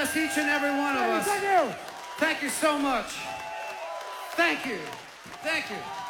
bless each and every one of us. Thank you. Thank you so much. Thank you. Thank you.